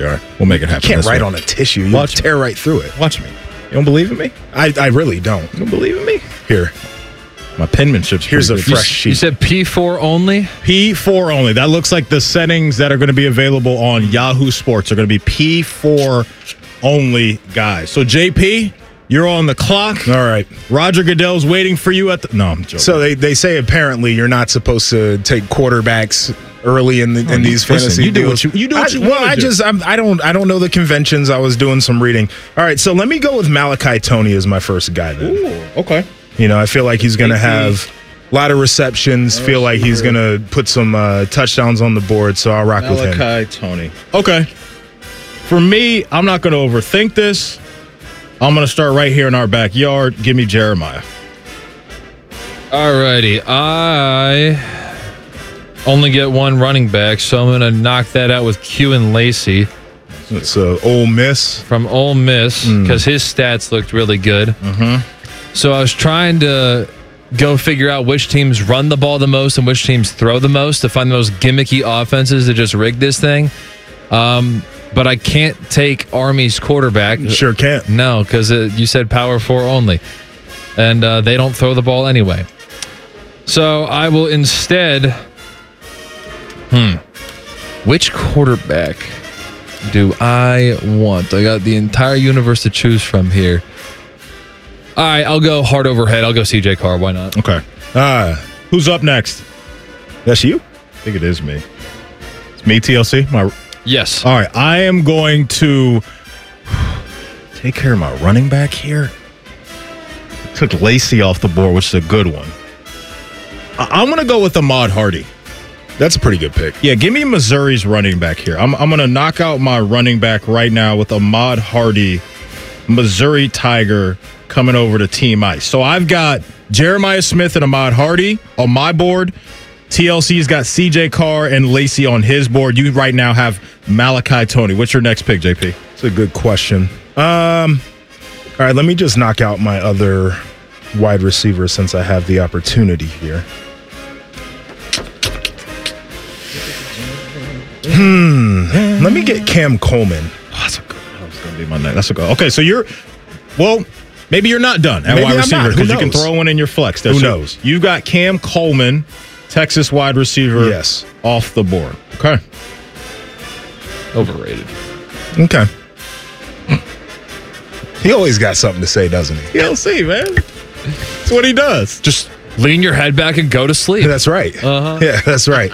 be all right. We'll make it happen. You can't write on a tissue. You tear right through it. Watch me. You don't believe in me? I really don't. You don't believe in me? Here. My penmanship's Here's a pretty good. fresh sheet. You said P4 only? P4 only. That looks like the settings that are going to be available on Yahoo Sports are going to be P4 only, guys. So, JP, you're on the clock. All right. Roger Goodell's waiting for you at the... No, I'm joking. So they say apparently you're not supposed to take quarterbacks early in these fantasy deals. You do what you Well, want to do. I don't know the conventions. I was doing some reading. All right, so let me go with Malachi Toney as my first guy then. Ooh, okay. You know, I feel like he's going to have a lot of receptions. Feel like he's going to put some touchdowns on the board, so I'll rock with him. Malachi Toney. Okay. For me, I'm not going to overthink this. I'm going to start right here in our backyard. Give me Jeremiah. Alrighty. I only get one running back, so I'm going to knock that out with Q and Lacey. It's Ole Miss. From Ole Miss, because his stats looked really good. Mm-hmm. So I was trying to go figure out which teams run the ball the most and which teams throw the most to find the most gimmicky offenses to just rig this thing. But I can't take Army's quarterback. Sure can't. No, because you said Power 4 only. And they don't throw the ball anyway. So I will instead... Which quarterback do I want? I got the entire universe to choose from here. All right, I'll go heart over head. I'll go CJ Carr. Why not? Okay. Who's up next? That's you? I think it is me. It's me, TLC? Yes. All right. I am going to take care of my running back here. Took Lacey off the board, which is a good one. I'm going to go with Ahmad Hardy. That's a pretty good pick. Yeah, give me Missouri's running back here. I'm going to knock out my running back right now with Ahmad Hardy, Missouri Tiger, coming over to Team Ice. So I've got Jeremiah Smith and Ahmad Hardy on my board. TLC's got CJ Carr and Lacey on his board. You right now have Malachi Toney. What's your next pick, JP? It's a good question. All right, let me just knock out my other wide receiver since I have the opportunity here. Let me get Cam Coleman. Oh, that's a good one. That was going to be my next. That's a good. Okay, so maybe you're not done at Maybe wide I'm receiver not. Who because you can knows? throw one in your flex. Who knows? You've got Cam Coleman, Texas wide receiver, Yes. off the board. Okay. Overrated. Okay. He always got something to say, doesn't he? TLC, man. That's what he does. Just lean your head back and go to sleep. That's right. Uh-huh. Yeah, that's right.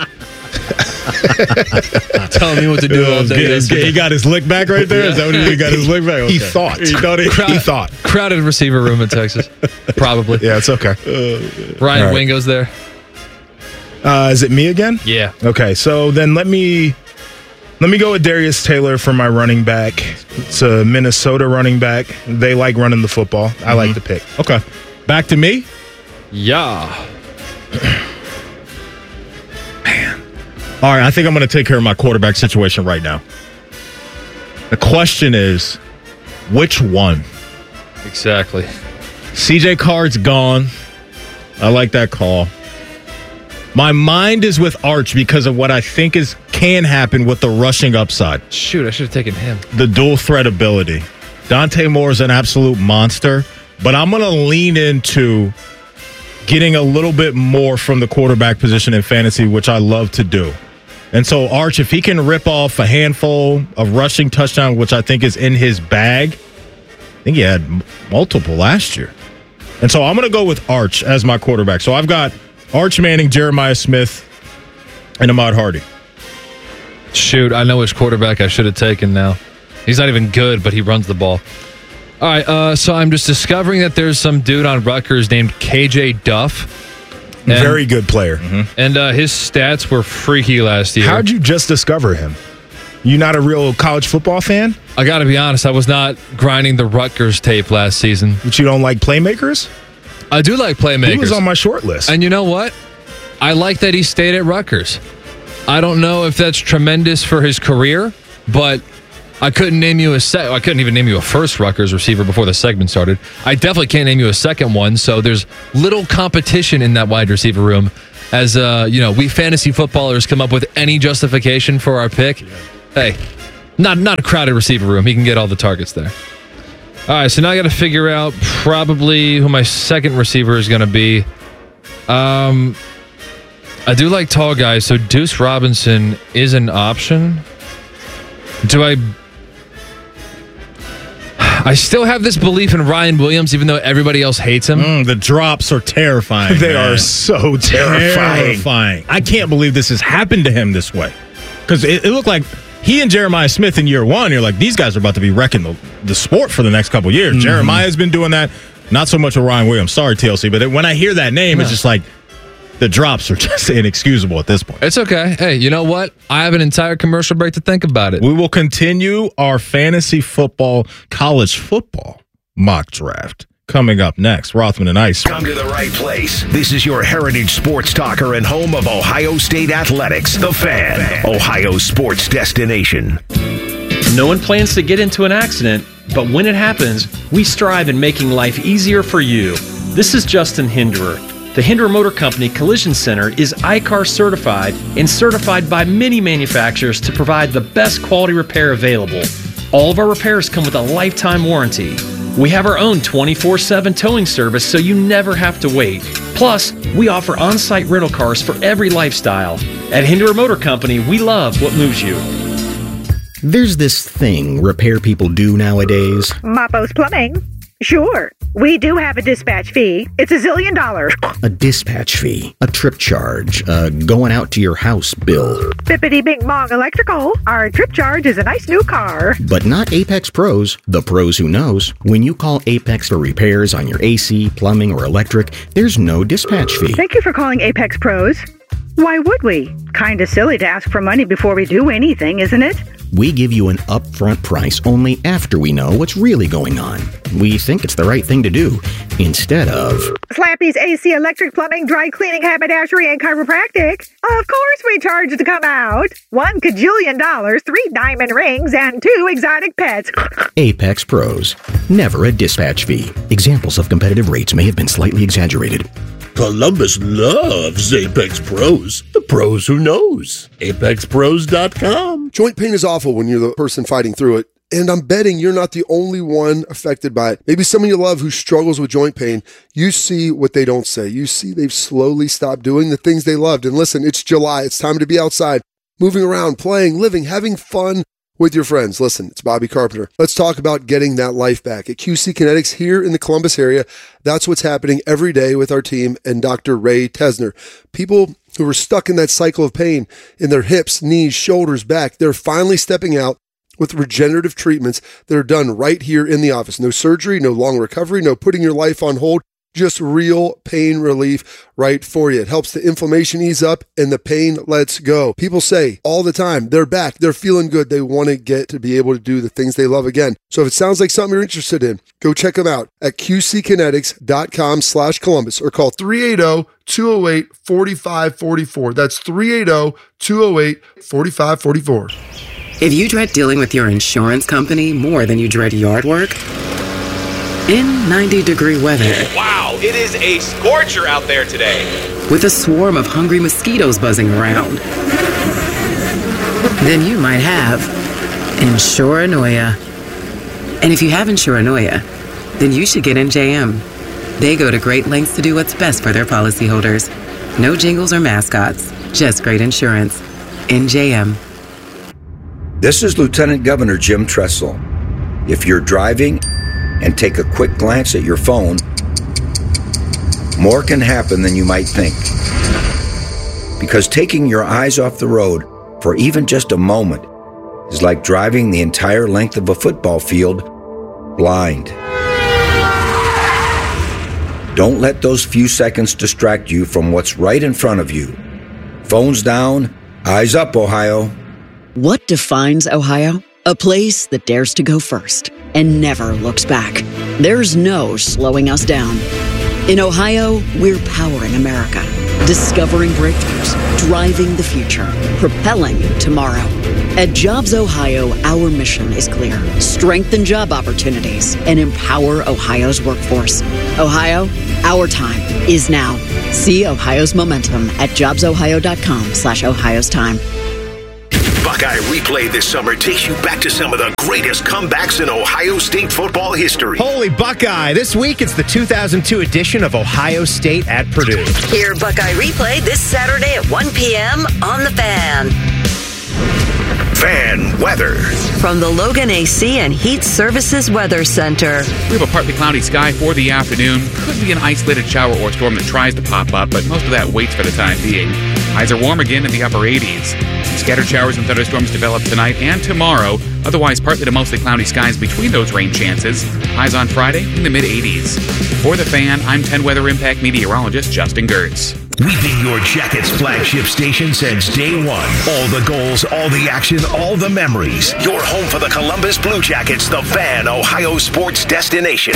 Telling me what to do all day. He got his lick back right there? Is that what he got his lick back? Okay. He thought. He thought. Crowded receiver room in Texas. Probably. Yeah, it's okay. Ryan All right. Wingo's there. Is it me again? Yeah. Okay, so then let me go with Darius Taylor for my running back. It's a Minnesota running back. They like running the football. I like the pick. Okay. Back to me. Yeah. All right, I think I'm going to take care of my quarterback situation right now. The question is, which one? Exactly. CJ Carr's gone. I like that call. My mind is with Arch because of what I think can happen with the rushing upside. Shoot, I should have taken him. The dual threat ability. Dante Moore is an absolute monster, but I'm going to lean into getting a little bit more from the quarterback position in fantasy, which I love to do. And so, Arch, if he can rip off a handful of rushing touchdowns, which I think is in his bag, I think he had multiple last year. And so I'm going to go with Arch as my quarterback. So I've got Arch Manning, Jeremiah Smith, and Ahmad Hardy. Shoot, I know which quarterback I should have taken now. He's not even good, but he runs the ball. All right, so I'm just discovering that there's some dude on Rutgers named KJ Duff. Very good player. And his stats were freaky last year. How'd you just discover him? You not a real college football fan? I got to be honest, I was not grinding the Rutgers tape last season. But you don't like playmakers? I do like playmakers. He was on my short list. And you know what? I like that he stayed at Rutgers. I don't know if that's tremendous for his career, but I couldn't name you I couldn't even name you a first Rutgers receiver before the segment started. I definitely can't name you a second one, so there's little competition in that wide receiver room. As we fantasy footballers come up with any justification for our pick. Hey, Not a crowded receiver room. He can get all the targets there. All right, so now I got to figure out probably who my second receiver is going to be. I do like tall guys, so Deuce Robinson is an option. I still have this belief in Ryan Williams, even though everybody else hates him. The drops are terrifying. They are so terrifying. I can't believe this has happened to him this way. Because it looked like he and Jeremiah Smith in year one, you're like, these guys are about to be wrecking the sport for the next couple of years. Mm-hmm. Jeremiah's been doing that. Not so much with Ryan Williams. Sorry, TLC. But when I hear that name, it's just like, the drops are just inexcusable at this point. It's okay. Hey, you know what? I have an entire commercial break to think about it. We will continue our fantasy football, college football mock draft coming up next. Rothman and Ice. Come to the right place. This is your heritage sports talker and home of Ohio State Athletics, The Fan, Ohio's sports destination. No one plans to get into an accident, but when it happens, we strive in making life easier for you. This is Justin Hinderer. The Hinderer Motor Company Collision Center is ICAR certified and certified by many manufacturers to provide the best quality repair available. All of our repairs come with a lifetime warranty. We have our own 24/7 towing service, so you never have to wait. Plus, we offer on-site rental cars for every lifestyle. At Hinderer Motor Company, we love what moves you. There's this thing repair people do nowadays. Mapo's Plumbing. Sure. We do have a dispatch fee. It's $1 zillion. A dispatch fee, a trip charge, going out to your house bill. Bippity Bing Bong Electrical. Our trip charge is a nice new car. But not Apex Pros, the pros who knows. When you call Apex for repairs on your AC, plumbing, or electric, there's no dispatch fee. Thank you for calling Apex Pros. Why would we? Kinda silly to ask for money before we do anything, isn't it? We give you an upfront price only after we know what's really going on. We think it's the right thing to do, instead of... Slappy's AC, electric, plumbing, dry cleaning, haberdashery, and chiropractic. Of course we charge to come out. $1 kajillion, 3 diamond rings, and 2 exotic pets. Apex Pros. Never a dispatch fee. Examples of competitive rates may have been slightly exaggerated. Columbus loves Apex Pros. The pros who knows. ApexPros.com. Joint pain is awful when you're the person fighting through it. And I'm betting you're not the only one affected by it. Maybe someone you love who struggles with joint pain, you see what they don't say. You see they've slowly stopped doing the things they loved. And listen, it's July. It's time to be outside, moving around, playing, living, having fun with your friends. Listen, it's Bobby Carpenter. Let's talk about getting that life back. At QC Kinetics here in the Columbus area, that's what's happening every day with our team and Dr. Ray Tesner. People who are stuck in that cycle of pain in their hips, knees, shoulders, back, they're finally stepping out with regenerative treatments that are done right here in the office. No surgery, no long recovery, no putting your life on hold. Just real pain relief right for you. It helps the inflammation ease up and the pain lets go. People say all the time, they're back, they're feeling good. They want to get to be able to do the things they love again. So if it sounds like something you're interested in, go check them out at qckinetics.com/Columbus or call 380-208-4544. That's 380-208-4544. If you dread dealing with your insurance company more than you dread yard work, in 90-degree weather. Wow, it is a scorcher out there today. With a swarm of hungry mosquitoes buzzing around. Then you might have Insuranoia. And if you have Insuranoia, then you should get NJM. They go to great lengths to do what's best for their policyholders. No jingles or mascots, just great insurance. NJM. This is Lieutenant Governor Jim Tressel. If you're driving and take a quick glance at your phone, more can happen than you might think. Because taking your eyes off the road for even just a moment is like driving the entire length of a football field blind. Don't let those few seconds distract you from what's right in front of you. Phones down, eyes up, Ohio. What defines Ohio? A place that dares to go first and never looks back. There's no slowing us down. In Ohio, we're powering America, discovering breakthroughs, driving the future, propelling tomorrow. At Jobs Ohio, our mission is clear. Strengthen job opportunities and empower Ohio's workforce. Ohio, our time is now. See Ohio's momentum at jobsohio.com/Ohio's time. Buckeye Replay this summer takes you back to some of the greatest comebacks in Ohio State football history. Holy Buckeye! This week it's the 2002 edition of Ohio State at Purdue. Hear Buckeye Replay this Saturday at 1 p.m. on The Fan. Fan weather. From the Logan AC and Heat Services Weather Center. We have a partly cloudy sky for the afternoon. Could be an isolated shower or storm that tries to pop up, but most of that waits for the time being. Highs are warm again in the upper 80s. Scattered showers and thunderstorms develop tonight and tomorrow. Otherwise, partly to mostly cloudy skies between those rain chances. Highs on Friday in the mid-80s. For The Fan, I'm 10 Weather Impact meteorologist Justin Gertz. We've been your Jackets flagship station since day one. All the goals, all the action, all the memories. Your home for the Columbus Blue Jackets, The Fan, Ohio sports destination.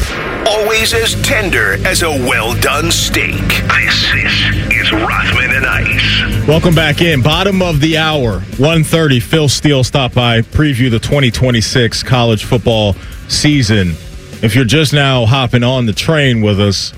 Always as tender as a well-done steak. This is Rothman and Ice. Welcome back in. Bottom of the hour, 1:30. Phil Steele stopped by, preview the 2026 college football season. If you're just now hopping on the train with us,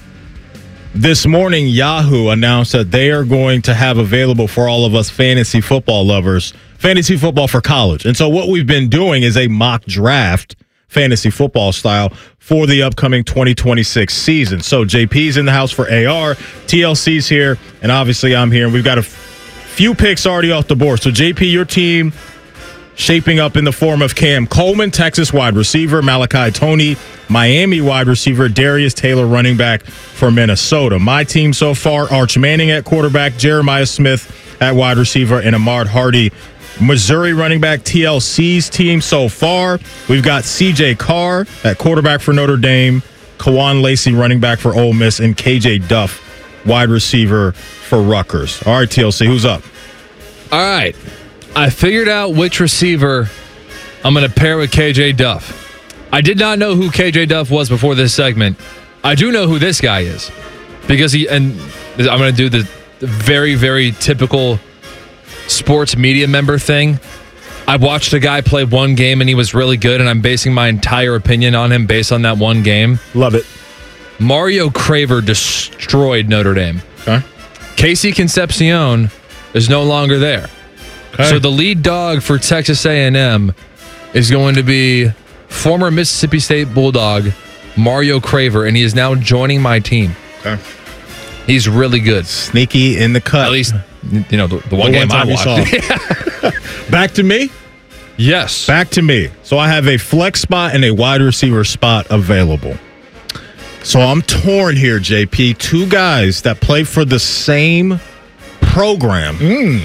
this morning, Yahoo announced that they are going to have available for all of us fantasy football lovers, fantasy football for college. And so what we've been doing is a mock draft, fantasy football style, for the upcoming 2026 season. So JP's in the house for AR, TLC's here, and obviously I'm here. And we've got a few picks already off the board. So JP, your team shaping up in the form of Cam Coleman, Texas wide receiver, Malachi Toney, Miami wide receiver, Darius Taylor, running back for Minnesota. My team so far, Arch Manning at quarterback, Jeremiah Smith at wide receiver, and Ahmad Hardy, Missouri running back. TLC's team so far, we've got CJ Carr at quarterback for Notre Dame, Kawan Lacey running back for Ole Miss, and KJ Duff wide receiver for Rutgers. All right, TLC, who's up? All right. I figured out which receiver I'm going to pair with KJ Duff. I did not know who KJ Duff was before this segment. I do know who this guy is because I'm going to do the very, very typical sports media member thing. I watched a guy play one game and he was really good, and I'm basing my entire opinion on him based on that one game. Love it. Mario Craver destroyed Notre Dame. Okay. Casey Concepcion is no longer there. Okay. So the lead dog for Texas A&M is going to be former Mississippi State Bulldog Mario Craver, and he is now joining my team. Okay. He's really good. Sneaky in the cut. At least, the one game I watched. Back to me? Yes. Back to me. So I have a flex spot and a wide receiver spot available. So I'm torn here, JP. Two guys that play for the same program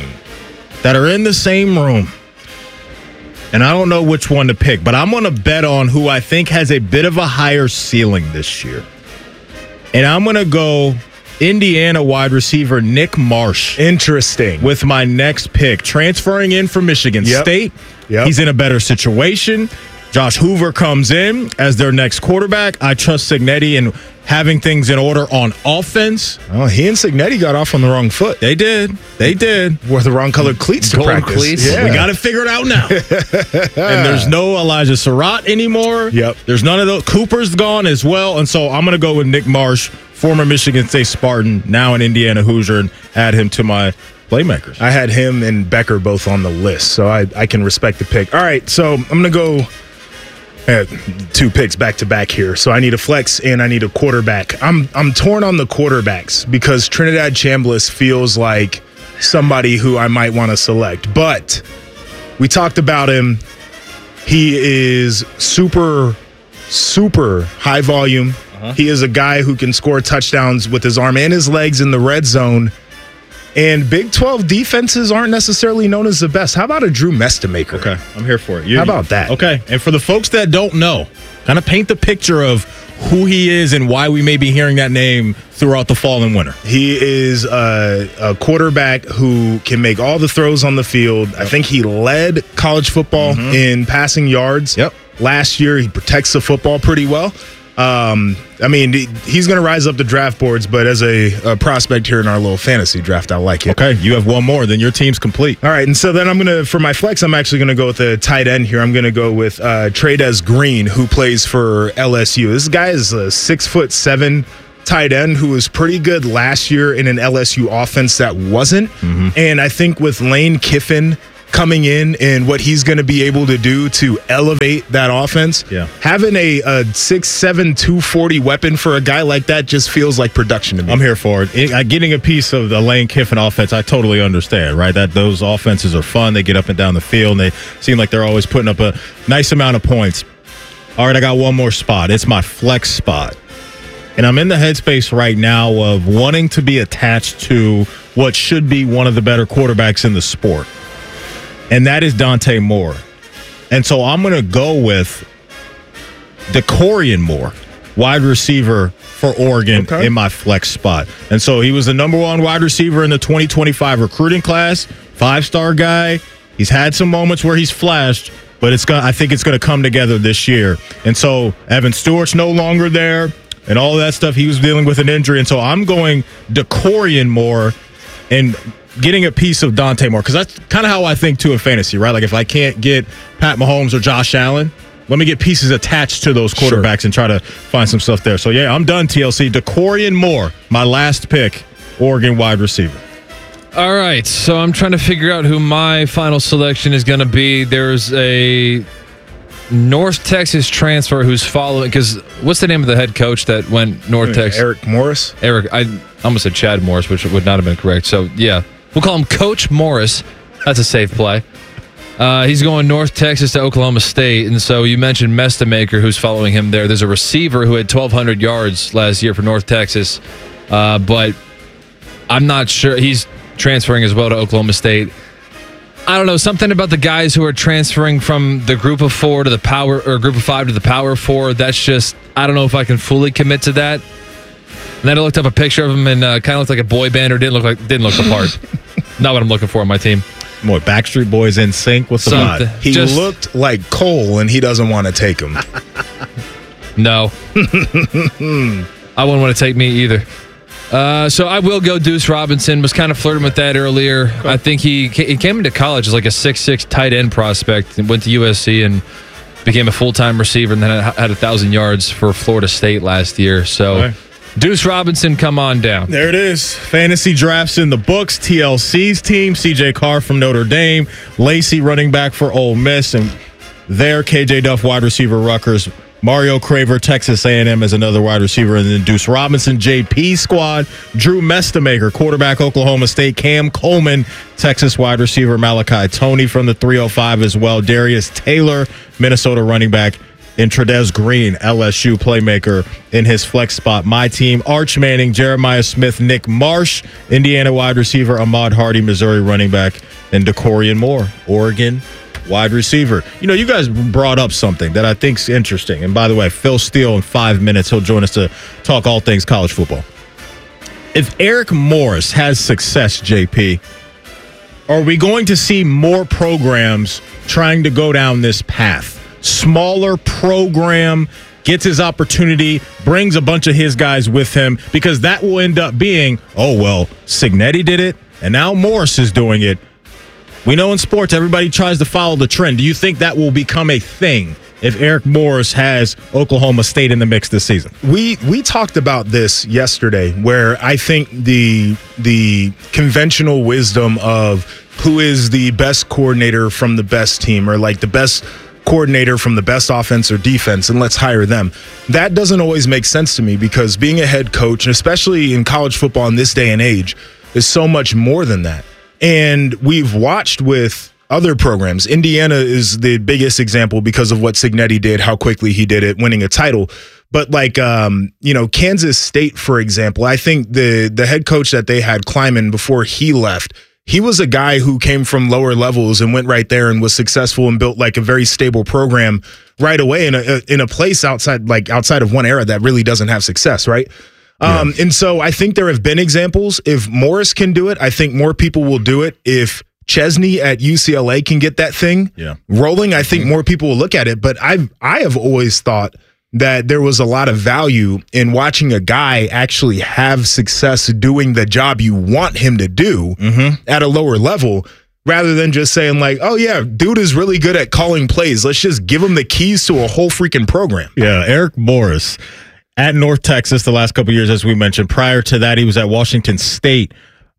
that are in the same room. And I don't know which one to pick, but I'm going to bet on who I think has a bit of a higher ceiling this year. And I'm going to go Indiana wide receiver Nick Marsh. Interesting. With my next pick. Transferring in from Michigan State. Yep. He's in a better situation. Josh Hoover comes in as their next quarterback. I trust Cignetti in having things in order on offense. Oh, he and Cignetti got off on the wrong foot. They did. Wore the wrong colored cleats to practice. Cleats. Yeah. We got it figured out now. And there's no Elijah Surratt anymore. Yep. There's none of those. Cooper's gone as well. And so I'm going to go with Nick Marsh, former Michigan State Spartan, now an Indiana Hoosier, and add him to my playmakers. I had him and Becker both on the list, so I can respect the pick. All right, so I'm going to go two picks back to back here. So I need a flex and I need a quarterback. I'm torn on the quarterbacks because Trinidad Chambliss feels like somebody who I might want to select. But we talked about him. He is super high volume. He is a guy who can score touchdowns with his arm and his legs in the red zone. And Big 12 defenses aren't necessarily known as the best. How about a Drew Mestemaker? Okay, I'm here for it. How about that? Okay, and for the folks that don't know, kind of paint the picture of who he is and why we may be hearing that name throughout the fall and winter. He is a quarterback who can make all the throws on the field. Yep. I think he led college football in passing yards. Yep. Last year, he protects the football pretty well. I mean, he's going to rise up the draft boards, but as a prospect here in our little fantasy draft, I like it. Okay, you have one more, then your team's complete. All right, and so then for my flex, I'm actually going to go with a tight end here. I'm going to go with Trey'Dez Green, who plays for LSU. This guy is a 6'7" tight end who was pretty good last year in an LSU offense that wasn't. And I think with Lane Kiffin coming in and what he's going to be able to do to elevate that offense. Yeah. Having a 6'7", 240 weapon for a guy like that just feels like production to me. I'm here for it. Getting a piece of the Lane Kiffin offense, I totally understand, right? That those offenses are fun. They get up and down the field, and they seem like they're always putting up a nice amount of points. All right, I got one more spot. It's my flex spot. And I'm in the headspace right now of wanting to be attached to what should be one of the better quarterbacks in the sport. And that is Dante Moore. And so I'm going to go with DeCorian Moore, wide receiver for Oregon, in my flex spot. And so he was the number one wide receiver in the 2025 recruiting class, 5-star guy. He's had some moments where he's flashed, but I think it's going to come together this year. And so Evan Stewart's no longer there and all of that stuff. He was dealing with an injury. And so I'm going DeCorian Moore and getting a piece of Dante Moore, because that's kind of how I think too in fantasy, right? Like if I can't get Pat Mahomes or Josh Allen, let me get pieces attached to those quarterbacks and try to find some stuff there. So yeah, I'm done, TLC. DeCorian Moore, my last pick, Oregon wide receiver. All right, so I'm trying to figure out who my final selection is going to be. There's a North Texas transfer who's following, because what's the name of the head coach that went North Texas? Eric Morris? I almost said Chad Morris, which would not have been correct. So, yeah, we'll call him Coach Morris. That's a safe play. He's going North Texas to Oklahoma State, and so you mentioned Mestamaker, who's following him there. There's a receiver who had 1,200 yards last year for North Texas, but I'm not sure. He's transferring as well to Oklahoma State. I don't know, something about the guys who are transferring from the group of 4 to the power, or group of 5 to the power 4. That's just, I don't know if I can fully commit to that. And then I looked up a picture of him and kind of looked like a boy band, or didn't look the part. Not what I'm looking for on my team. What, Backstreet Boys in sync? What's the vibe? He looked like Cole, and he doesn't want to take him. No. I wouldn't want to take me either. So I will go Deuce Robinson. Was kind of flirting with that earlier. I think he came into college as like a 6'6" tight end prospect and went to USC and became a full-time receiver, and then had 1,000 yards for Florida State last year. So Deuce Robinson, come on down. There it is. Fantasy drafts in the books. TLC's team, CJ Carr from Notre Dame, Lacey running back for Ole Miss, and there KJ Duff wide receiver Rutgers, Mario Craver, Texas A&M as another wide receiver, and then Deuce Robinson, JP squad, Drew Mestamaker, quarterback Oklahoma State, Cam Coleman, Texas wide receiver, Malachi Toney from the 305 as well, Darius Taylor, Minnesota running back, and Tredez Green, LSU playmaker in his flex spot. My team, Arch Manning, Jeremiah Smith, Nick Marsh, Indiana wide receiver, Ahmad Hardy, Missouri running back, and DeCorian Moore, Oregon wide receiver. You know, you guys brought up something that I think's interesting. And by the way, Phil Steele in 5 minutes, he'll join us to talk all things college football. If Eric Morris has success, JP, are we going to see more programs trying to go down this path? Smaller program, gets his opportunity, brings a bunch of his guys with him, because that will end up being, oh, well, Cignetti did it, and now Morris is doing it. We know in sports, everybody tries to follow the trend. Do you think that will become a thing if Eric Morris has Oklahoma State in the mix this season? We talked about this yesterday, where I think the conventional wisdom of who is the best coordinator from the best team, or like the best coordinator from the best offense or defense, and let's hire them. That doesn't always make sense to me, because being a head coach, and especially in college football in this day and age, is so much more than that. And we've watched with other programs. Indiana is the biggest example because of what Cignetti did, how quickly he did it, winning a title. But like, Kansas State, for example, I think the head coach that they had, Kleiman, before he left, he was a guy who came from lower levels and went right there and was successful and built like a very stable program right away in a place outside of one era that really doesn't have success, right? Yeah. And so I think there have been examples. If Morris can do it, I think more people will do it. If Chesney at UCLA can get that thing rolling, I think more people will look at it. But I have always thought that there was a lot of value in watching a guy actually have success doing the job you want him to do at a lower level, rather than just saying like, oh yeah, dude is really good at calling plays. Let's just give him the keys to a whole freaking program. Yeah, Eric Morris at North Texas the last couple of years, as we mentioned. Prior to that, he was at Washington State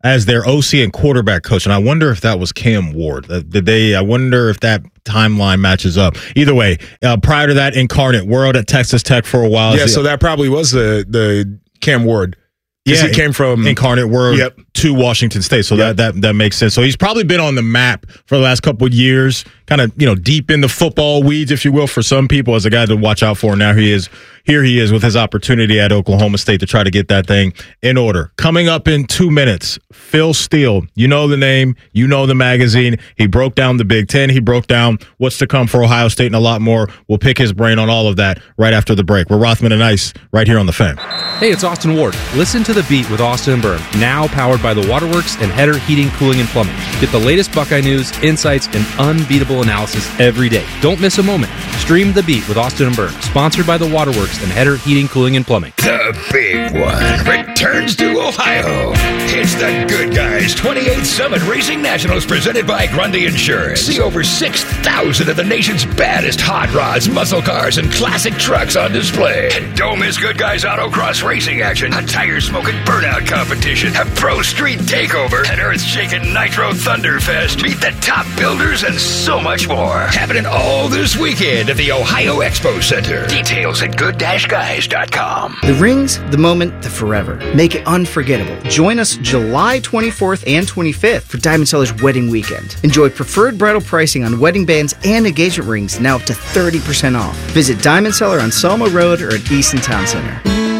as their OC and quarterback coach, and I wonder if that was Cam Ward. I wonder if that timeline matches up. Either way, prior to that, Incarnate World at Texas Tech for a while. Yeah, so that probably was the Cam Ward. Yeah, he came from Incarnate World to Washington State, so that makes sense. So he's probably been on the map for the last couple of years, kind of deep in the football weeds, if you will, for some people, as a guy to watch out for. Now he is with his opportunity at Oklahoma State to try to get that thing in order. Coming up in 2 minutes, Phil Steele. You know the name, you know the magazine. He broke down the Big Ten. He broke down what's to come for Ohio State and a lot more. We'll pick his brain on all of that right after the break. We're Rothman and Ice right here on The Fan. Hey, it's Austin Ward. Listen to The Beat with Austin and Byrne, now powered by the Waterworks and Header Heating, Cooling, and Plumbing. Get the latest Buckeye news, insights, and unbeatable analysis every day. Don't miss a moment. Stream The Beat with Austin and Byrne, sponsored by the Waterworks and Header Heating, Cooling, and Plumbing. The big one returns to Ohio. It's the Good Guys 28th Summit Racing Nationals presented by Grundy Insurance. See over 6,000 of the nation's baddest hot rods, muscle cars, and classic trucks on display. And don't miss Good Guys Autocross racing action, a tire-smoking burnout competition, a pro street takeover, an earth-shaking Nitro Thunderfest. Meet the top builders and so much more. Happening all this weekend at the Ohio Expo Center. Details at good-guys.com. The rings, the moment, the forever. Make it unforgettable. Join us July 24th and 25th for Diamond Seller's Wedding Weekend. Enjoy preferred bridal pricing on wedding bands and engagement rings, now up to 30% off. Visit Diamond Seller on Selma Road or at Easton Town Center.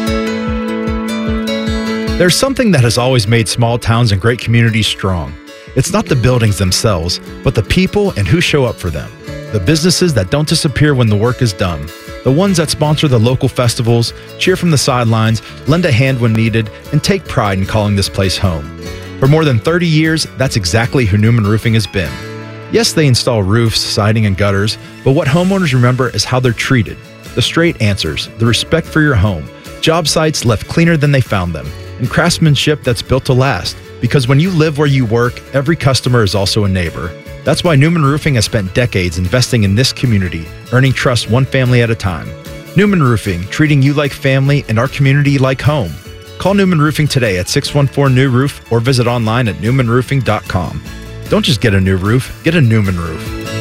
There's something that has always made small towns and great communities strong. It's not the buildings themselves, but the people and who show up for them. The businesses that don't disappear when the work is done. The ones that sponsor the local festivals, cheer from the sidelines, lend a hand when needed, and take pride in calling this place home. For more than 30 years, that's exactly who Newman Roofing has been. Yes, they install roofs, siding, and gutters, but what homeowners remember is how they're treated. The straight answers, the respect for your home, job sites left cleaner than they found them, and craftsmanship that's built to last. Because when you live where you work, every customer is also a neighbor. That's why Newman Roofing has spent decades investing in this community, earning trust one family at a time. Newman Roofing, treating you like family and our community like home. Call Newman Roofing today at 614-NEW-ROOF or visit online at newmanroofing.com. Don't just get a new roof, get a Newman roof.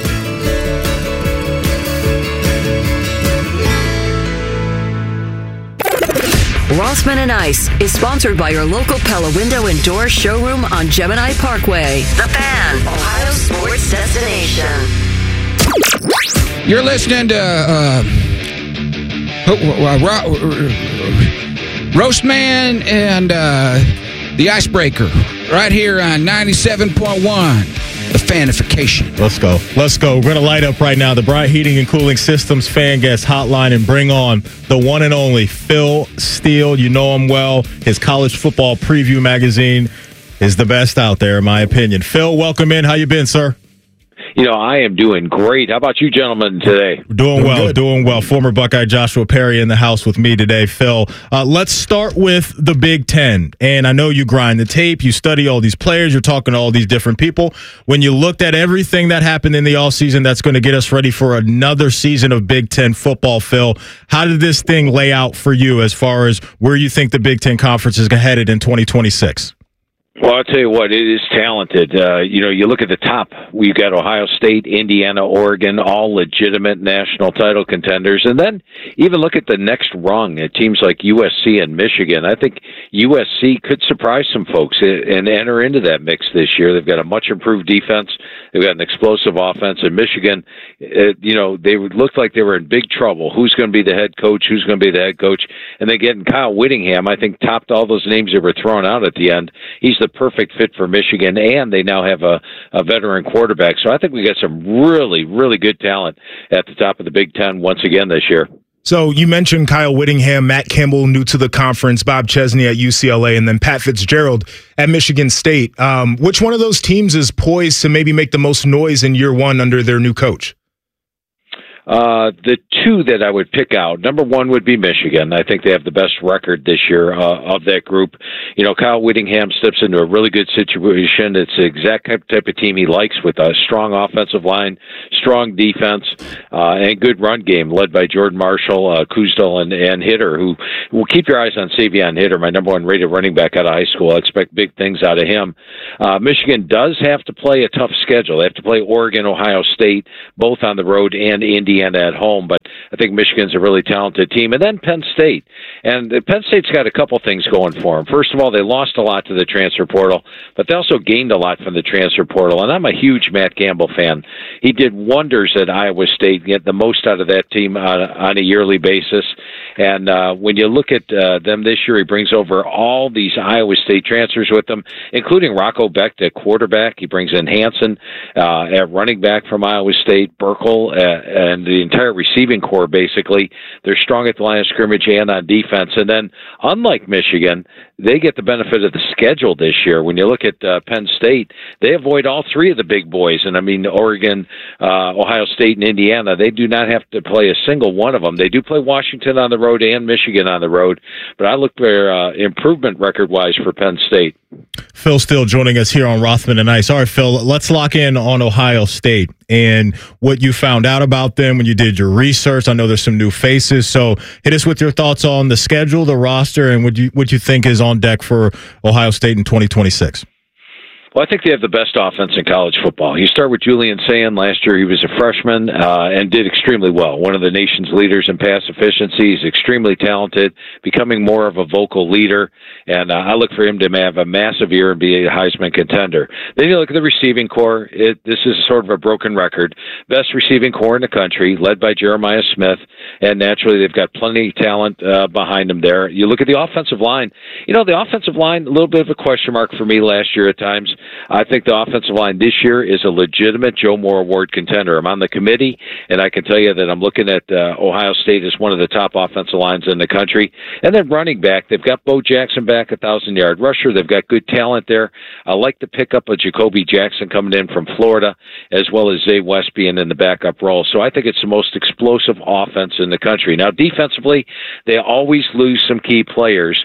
Rothman and Ice is sponsored by your local Pella Window and Door showroom on Gemini Parkway. The Fan, Ohio sports destination. You're listening to Roast Man and the Icebreaker right here on 97.1. The Fanification. Let's go. We're going to light up right now the Bryant Heating and Cooling Systems fan guest hotline and bring on the one and only Phil Steele. You know him well. His college football preview magazine is the best out there, in my opinion. Phil, welcome in. How you been, sir? I am doing great. How about you gentlemen today? Doing well. Former Buckeye Joshua Perry in the house with me today, Phil. Let's start with the Big Ten. And I know you grind the tape. You study all these players. You're talking to all these different people. When you looked at everything that happened in the offseason that's going to get us ready for another season of Big Ten football, Phil, how did this thing lay out for you as far as where you think the Big Ten Conference is headed in 2026? Well, I'll tell you what, it is talented. You look at the top, we've got Ohio State, Indiana, Oregon, all legitimate national title contenders. And then even look at the next rung at teams like USC and Michigan. I think USC could surprise some folks and enter into that mix this year. They've got a much improved defense. They've got an explosive offense. In Michigan, they looked like they were in big trouble. Who's going to be the head coach? Who's going to be the head coach? And they getting Kyle Whittingham, I think, topped all those names that were thrown out at the end. He's the perfect fit for Michigan, and they now have a veteran quarterback. So I think we got some really, really good talent at the top of the Big Ten once again this year. So you mentioned Kyle Whittingham, Matt Campbell, new to the conference, Bob Chesney at UCLA, and then Pat Fitzgerald at Michigan State. Which one of those teams is poised to maybe make the most noise in year one under their new coach? The two that I would pick out, number one would be Michigan. I think they have the best record this year of that group. Kyle Whittingham steps into a really good situation. It's the exact type of team he likes, with a strong offensive line, strong defense, and good run game led by Jordan Marshall, Kuzdal, and Hitter, who will keep your eyes on Savion Hitter, my number one rated running back out of high school. I expect big things out of him. Michigan does have to play a tough schedule. They have to play Oregon, Ohio State, both on the road, and Indiana at home, but I think Michigan's a really talented team. And then Penn State. And Penn State's got a couple things going for them. First of all, they lost a lot to the transfer portal, but they also gained a lot from the transfer portal. And I'm a huge Matt Campbell fan. He did wonders at Iowa State, get the most out of that team on a yearly basis. And when you look at them this year, he brings over all these Iowa State transfers with him, including Rocco Becht at quarterback. He brings in Hansen at running back from Iowa State, Burkle, and the entire receiving core, basically. They're strong at the line of scrimmage and on defense. And then, unlike Michigan, they get the benefit of the schedule this year. When you look at Penn State, they avoid all three of the big boys. And I mean, Oregon, Ohio State, and Indiana, they do not have to play a single one of them. They do play Washington on the road and Michigan on the road, but I look for improvement record-wise for Penn State. Phil Steele joining us here on Rothman and Ice. All right, Phil, let's lock in on Ohio State and what you found out about them when you did your research. I know there's some new faces, so hit us with your thoughts on the schedule, the roster, and what you think is on deck for Ohio State in 2026. Well, I think they have the best offense in college football. You start with Julian Sayin. Last year he was a freshman and did extremely well. One of the nation's leaders in pass efficiency. He's extremely talented, becoming more of a vocal leader, and I look for him to have a massive year and be a Heisman contender. Then you look at the receiving core. This is sort of a broken record. Best receiving core in the country, led by Jeremiah Smith, and naturally they've got plenty of talent behind them there. You look at the offensive line. The offensive line, a little bit of a question mark for me last year at times. I think the offensive line this year is a legitimate Joe Moore Award contender. I'm on the committee, and I can tell you that I'm looking at Ohio State as one of the top offensive lines in the country. And then running back, they've got Bo Jackson back, 1,000-yard rusher. They've got good talent there. I like the pickup of Jacoby Jackson coming in from Florida, as well as Zay West being in the backup role. So I think it's the most explosive offense in the country. Now, defensively, they always lose some key players.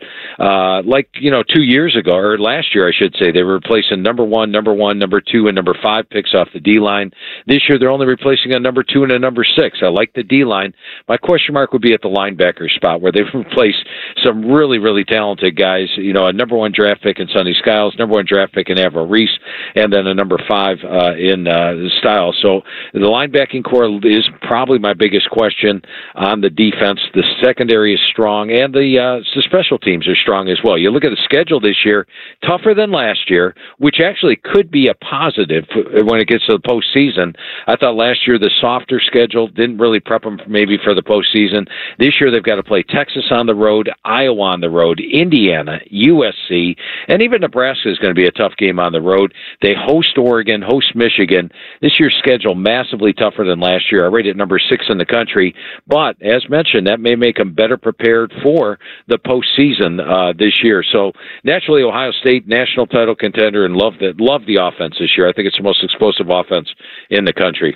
2 years ago, or last year, I should say, they were replacing number 1, number 2, and number 5 picks off the D-line. This year, they're only replacing a number 2 and a number 6. I like the D-line. My question mark would be at the linebacker spot, where they've replaced some really, really talented guys. A number 1 draft pick in Sonny Skiles, number 1 draft pick in Avril Reese, and then a number 5 in Styles. So the linebacking core is probably my biggest question on the defense. The secondary is strong, and the special teams are strong as well. You look at the schedule this year, tougher than last year, which actually could be a positive when it gets to the postseason. I thought last year the softer schedule didn't really prep them maybe for the postseason. This year they've got to play Texas on the road, Iowa on the road, Indiana, USC, and even Nebraska is going to be a tough game on the road. They host Oregon, host Michigan. This year's schedule massively tougher than last year. I rate it number 6 in the country, but as mentioned, that may make them better prepared for the postseason this year. So naturally, Ohio State, national title contender, and love the offense this year. I think it's the most explosive offense in the country.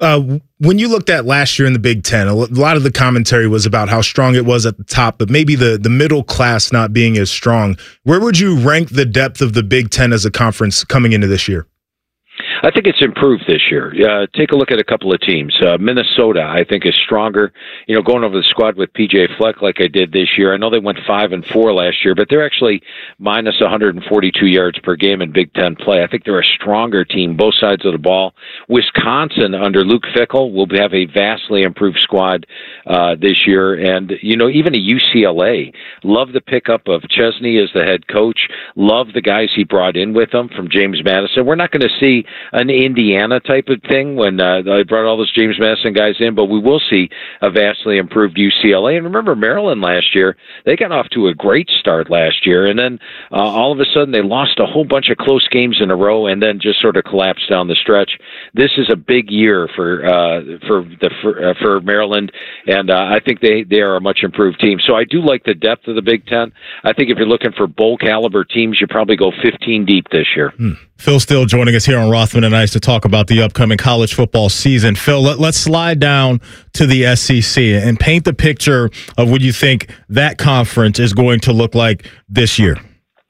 When you looked at last year in the Big Ten, a lot of the commentary was about how strong it was at the top, but maybe the middle class not being as strong. Where would you rank the depth of the Big Ten as a conference coming into this year? I think it's improved this year. Take a look at a couple of teams. Minnesota, I think, is stronger. Going over the squad with P.J. Fleck like I did this year. I know they went 5-4 last year, but they're actually minus 142 yards per game in Big Ten play. I think they're a stronger team, both sides of the ball. Wisconsin, under Luke Fickell, will have a vastly improved squad this year. And, even a UCLA, love the pickup of Chesney as the head coach. Love the guys he brought in with him from James Madison. We're not going to see an Indiana type of thing when they brought all those James Madison guys in, but we will see a vastly improved UCLA. And remember, Maryland last year, they got off to a great start last year, and then all of a sudden they lost a whole bunch of close games in a row and then just sort of collapsed down the stretch. This is a big year for Maryland, and I think they are a much improved team. So I do like the depth of the Big Ten. I think if you're looking for bowl caliber teams, you probably go 15 deep this year. Phil Steele joining us here on Rothman Rossman and Ice to talk about the upcoming college football season. Phil, let's slide down to the SEC and paint the picture of what you think that conference is going to look like this year.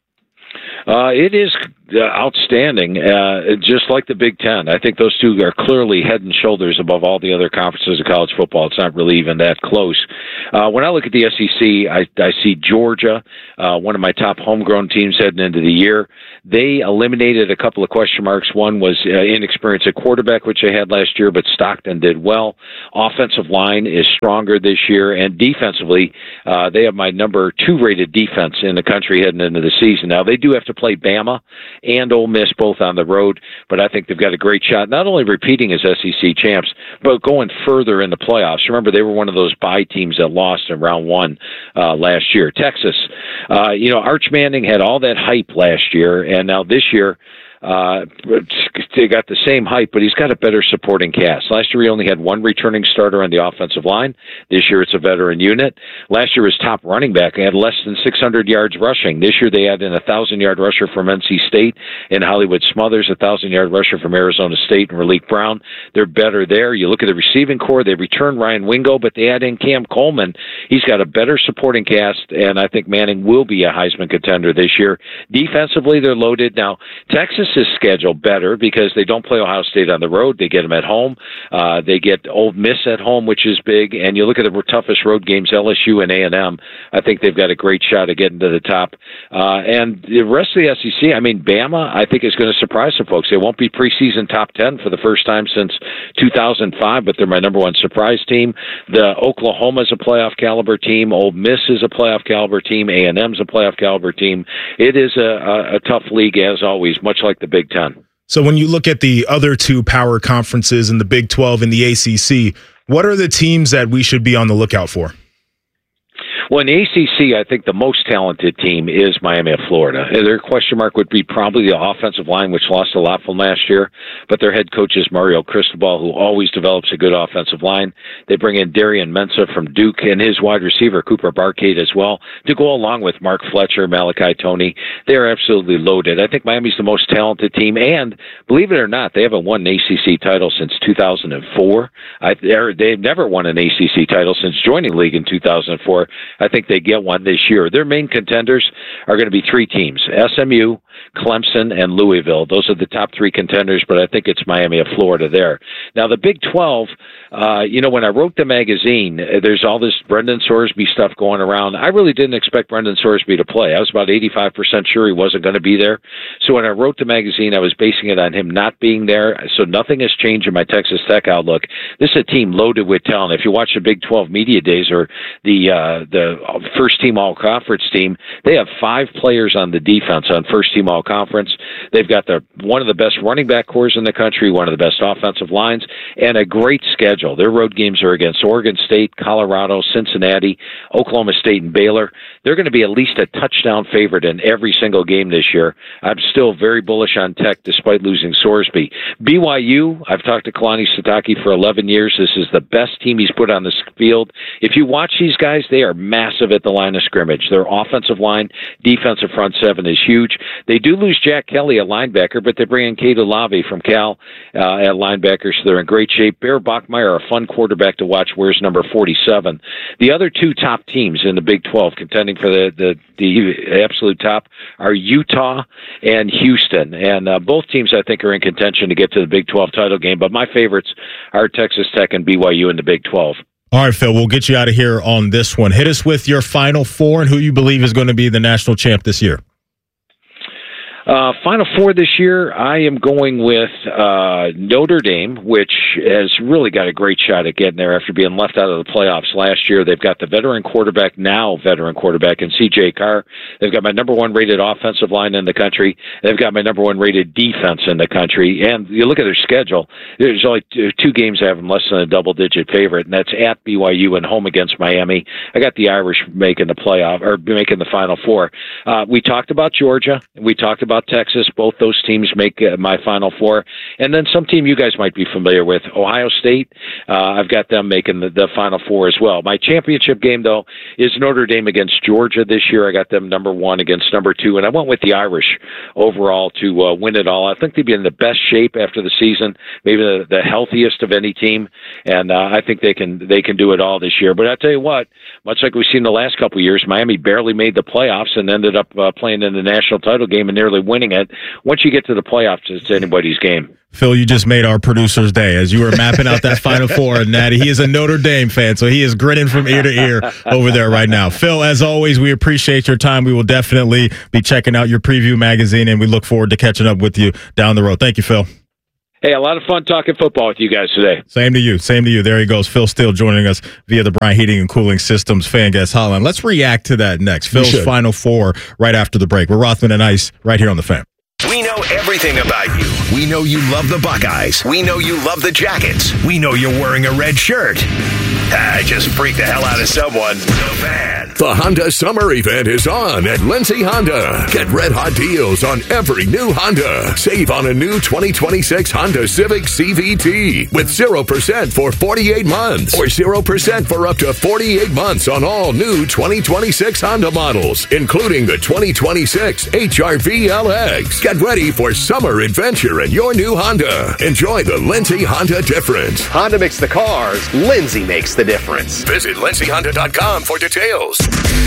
It is outstanding, just like the Big Ten. I think those two are clearly head and shoulders above all the other conferences of college football. It's not really even that close. When I look at the SEC, I see Georgia, one of my top homegrown teams heading into the year. They eliminated a couple of question marks. One was inexperience at quarterback, which they had last year, but Stockton did well. Offensive line is stronger this year, and defensively, they have my number 2 rated defense in the country heading into the season. Now, they do have to play Bama and Ole Miss both on the road, but I think they've got a great shot, not only repeating as SEC champs, but going further in the playoffs. Remember, they were one of those bye teams that lost in round 1 last year. Texas, Arch Manning had all that hype last year, and now this year, they got the same hype, but he's got a better supporting cast. Last year, he only had one returning starter on the offensive line. This year, it's a veteran unit. Last year, his top running back had less than 600 yards rushing. This year, they added a 1,000-yard rusher from NC State and Hollywood Smothers, a 1,000-yard rusher from Arizona State and Raleek Brown. They're better there. You look at the receiving core, they return Ryan Wingo, but they add in Cam Coleman. He's got a better supporting cast, and I think Manning will be a Heisman contender this year. Defensively, they're loaded. Now, Texas is scheduled better because they don't play Ohio State on the road. They get them at home. They get Ole Miss at home, which is big. And you look at the toughest road games, LSU and A&M. I think they've got a great shot at getting to the top. And the rest of the SEC, Bama, I think is going to surprise some folks. They won't be preseason top 10 for the first time since 2005, but they're my number 1 surprise team. The Oklahoma is a playoff caliber team. Ole Miss is a playoff caliber team. A&M is a playoff caliber team. It is a tough league, as always, much like the Big Ten. So when you look at the other 2 power conferences in the Big 12 and the ACC, what are the teams that we should be on the lookout for? Well, in the ACC, I think the most talented team is Miami of Florida. Their question mark would be probably the offensive line, which lost a lot from last year, but their head coach is Mario Cristobal, who always develops a good offensive line. They bring in Darian Mensah from Duke and his wide receiver, Cooper Barcade, as well, to go along with Mark Fletcher, Malachi Toney. They're absolutely loaded. I think Miami's the most talented team, and believe it or not, they haven't won an ACC title since 2004. They've never won an ACC title since joining the league in 2004. I think they get one this year. Their main contenders are going to be 3 teams: SMU, Clemson, and Louisville. Those are the top 3 contenders, but I think it's Miami of Florida there. Now, the Big 12, when I wrote the magazine, there's all this Brendan Sorsby stuff going around. I really didn't expect Brendan Sorsby to play. I was about 85% sure he wasn't going to be there. So when I wrote the magazine, I was basing it on him not being there. So nothing has changed in my Texas Tech outlook. This is a team loaded with talent. If you watch the Big 12 media days or the first team all-conference team, they have 5 players on the defense on first team all-conference. They've got one of the best running back cores in the country, one of the best offensive lines, and a great schedule. Their road games are against Oregon State, Colorado, Cincinnati, Oklahoma State, and Baylor. They're going to be at least a touchdown favorite in every single game this year. I'm still very bullish on Tech despite losing Sorsby. BYU, I've talked to Kalani Sitake for 11 years. This is the best team he's put on the field. If you watch these guys, they are massive at the line of scrimmage. Their offensive line, defensive front 7 is huge. They do lose Jack Kelly, a linebacker, but they bring in Kade Olave from Cal at linebacker, so they're in great shape. Bear Bachmeier, a fun quarterback to watch, wears number 47. The other 2 top teams in the Big 12 contending for the absolute top are Utah and Houston, and both teams I think are in contention to get to the Big 12 title game, but my favorites are Texas Tech and BYU in the Big 12. All right, Phil, we'll get you out of here on this one. Hit us with your Final Four and who you believe is going to be the national champ this year. Final Four this year, I am going with Notre Dame, which has really got a great shot at getting there after being left out of the playoffs last year. They've got the veteran quarterback in C.J. Carr. They've got my number 1 rated offensive line in the country. They've got my number 1 rated defense in the country. And you look at their schedule, there's only 2 games that have them less than a double-digit favorite, and that's at BYU and home against Miami. I got the Irish making the Final Four. We talked about Georgia. We talked about about Texas. Both those teams make my Final Four. And then some team you guys might be familiar with, Ohio State. I've got them making the Final Four as well. My championship game, though, is Notre Dame against Georgia this year. I got them number 1 against number 2, and I went with the Irish overall to win it all. I think they'd be in the best shape after the season, maybe the healthiest of any team, and I think they can do it all this year. But I tell you what, much like we've seen the last couple of years, Miami barely made the playoffs and ended up playing in the national title game and nearly winning it. Once you get to the playoffs, it's anybody's game. Phil, you just made our producer's day as you were mapping out that Final Four. And Natty, he is a Notre Dame fan, so he is grinning from ear to ear over there right now. Phil, as always, we appreciate your time. We will definitely be checking out your preview magazine, and we look forward to catching up with you down the road. Thank you, Phil. Hey, a lot of fun talking football with you guys today. Same to you. Same to you. There he goes. Phil Steele joining us via the Bryant Heating and Cooling Systems fan guest hotline. Let's react to that next. Phil's Final Four right after the break. We're Rothman and Ice right here on The Fan. We know everything about you. We know you love the Buckeyes. We know you love the Jackets. We know you're wearing a red shirt. I just freaked the hell out of someone. The Fan. The Honda Summer Event is on at Lindsay Honda. Get red-hot deals on every new Honda. Save on a new 2026 Honda Civic CVT with 0% for 48 months or 0% for up to 48 months on all new 2026 Honda models, including the 2026 HR-V LX. Get ready for summer adventure in your new Honda. Enjoy the Lindsay Honda difference. Honda makes the cars. Lindsay makes the difference. Visit LindsayHonda.com for details.